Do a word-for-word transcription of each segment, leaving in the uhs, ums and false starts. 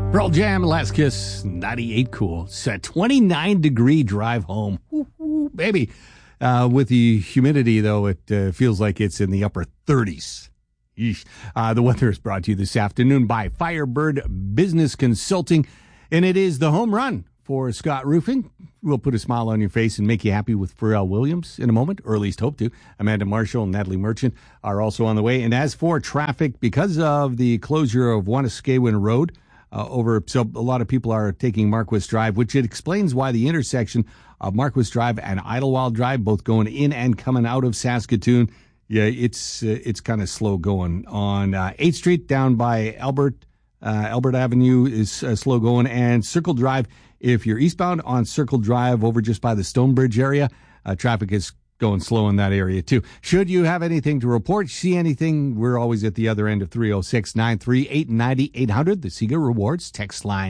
Pearl Jam, Last Kiss, ninety-eight cool. It's a twenty-nine degree drive home. Woo, woo, baby. Uh, with the humidity, though, it uh, feels like it's in the upper thirties. Yeesh. Uh, the weather is brought to you this afternoon by Firebird Business Consulting, and it is the home run for Scott Roofing. We'll put a smile on your face and make you happy with Pharrell Williams in a moment, or at least hope to. Amanda Marshall and Natalie Merchant are also on the way. And as for traffic, because of the closure of Wanuskewin Road, Uh, over, so a lot of people are taking Marquis Drive, which it explains why the intersection of Marquis Drive and Idlewild Drive, both going in and coming out of Saskatoon, yeah, it's uh, it's kind of slow going. On uh, eighth Street down by Albert uh, Albert Avenue is uh, slow going, and Circle Drive, if you're eastbound on Circle Drive over just by the Stonebridge area, uh, traffic is going slow in that area too. Should you have anything to report, see anything, we're always at the other end of three oh six, nine three eight, nine eight hundred, the Sega Rewards text line.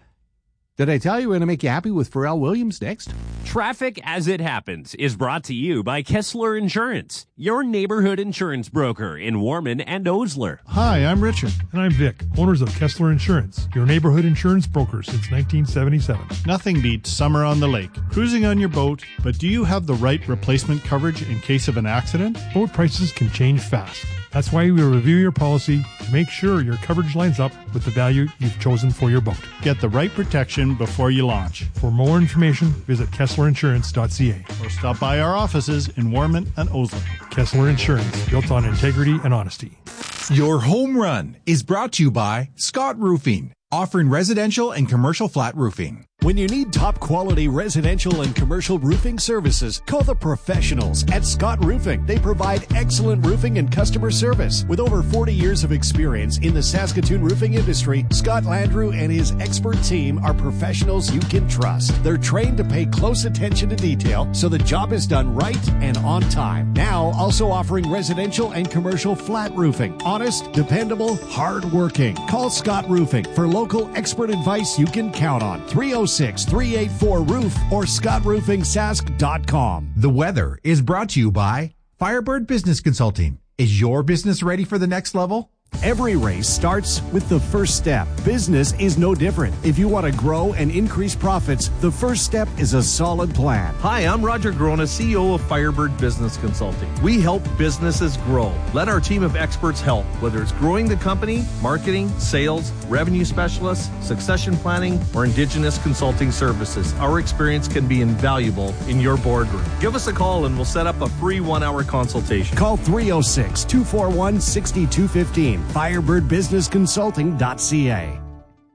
Did I tell you we're going to make you happy with Pharrell Williams next? Traffic as it happens is brought to you by Kessler Insurance, your neighborhood insurance broker in Warman and Osler. Hi, I'm Richard. And I'm Vic, owners of Kessler Insurance, your neighborhood insurance broker since nineteen seventy-seven. Nothing beats summer on the lake, cruising on your boat, but do you have the right replacement coverage in case of an accident? Boat prices can change fast. That's why we review your policy to make sure your coverage lines up with the value you've chosen for your boat. Get the right protection before you launch. For more information, visit kessler insurance dot c a or stop by our offices in Warman and Osler. Kessler Insurance, built on integrity and honesty. Your home run is brought to you by Scott Roofing, offering residential and commercial flat roofing. When you need top quality residential and commercial roofing services, call the professionals at Scott Roofing. They provide excellent roofing and customer service. With over forty years of experience in the Saskatoon roofing industry, Scott Landrew and his expert team are professionals you can trust. They're trained to pay close attention to detail so the job is done right and on time. Now also offering residential and commercial flat roofing. Honest, dependable, hard-working. Call Scott Roofing for local expert advice you can count on. three oh six, three eight four, roof or scott roofing sask dot com. The weather is brought to you by Firebird Business Consulting. Is your business ready for the next level? Every race starts with the first step. Business is no different. If you want to grow and increase profits, the first step is a solid plan. Hi, I'm Roger Grona, C E O of Firebird Business Consulting. We help businesses grow. Let our team of experts help, whether it's growing the company, marketing, sales, revenue specialists, succession planning, or indigenous consulting services. Our experience can be invaluable in your boardroom. Give us a call and we'll set up a free one-hour consultation. Call three oh six, two four one, six two one five. firebird business consulting dot c a.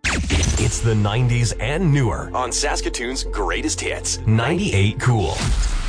It's the nineties and newer on Saskatoon's greatest hits. ninety-eight Cool.